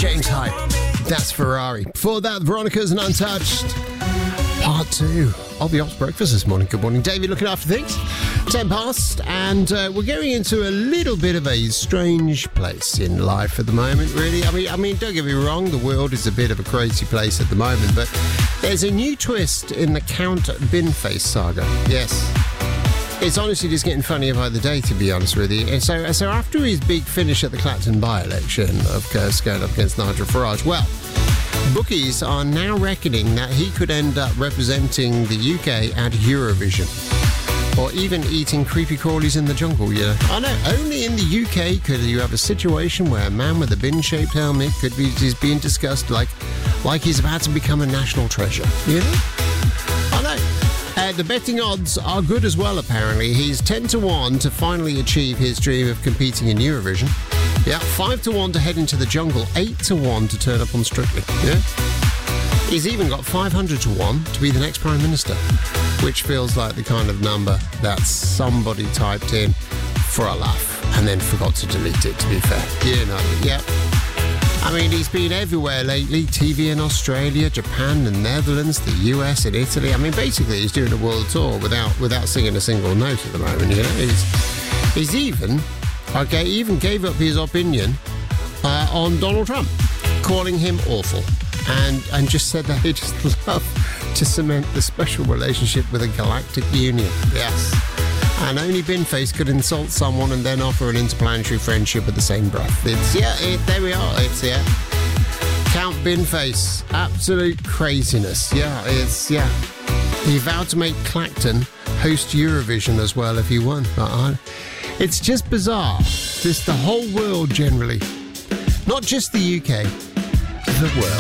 James Hype. That's Ferrari. Before that, Veronica's and Untouched. Part 2 of the Ops Breakfast this morning. Good morning, David, looking after things. 10 past, and we're going into a little bit of a strange place in life at the moment, really. I mean, don't get me wrong, the world is a bit of a crazy place at the moment, but there's a new twist in the Count Binface saga. Yes. It's honestly just getting funnier by the day, to be honest with you. And so after his big finish at the Clacton by-election, of course, going up against Nigel Farage, well, bookies are now reckoning that he could end up representing the UK at Eurovision. Or even eating creepy crawlies in the jungle, you know. I know, only in the UK could you have a situation where a man with a bin-shaped helmet could be just being discussed like he's about to become a national treasure, you know? I know. The betting odds are good as well, apparently. He's 10-1 to finally achieve his dream of competing in Eurovision. Yeah, 5-1 to head into the jungle, 8-1 to turn up on Strictly. Yeah? He's even got 500-1 to be the next Prime Minister, which feels like the kind of number that somebody typed in for a laugh and then forgot to delete it, to be fair. You know, yeah. I mean, he's been everywhere lately. TV in Australia, Japan, the Netherlands, the US and Italy. I mean, basically, he's doing a world tour without singing a single note at the moment, you know. He's even gave up his opinion on Donald Trump, calling him awful. And just said that he just love to cement the special relationship with a galactic union. Yes. And only Binface could insult someone and then offer an interplanetary friendship with the same breath. There we are. Count Binface. Absolute craziness. He vowed to make Clacton host Eurovision as well if he won. It's just bizarre. Just the whole world generally. Not just the UK. The world.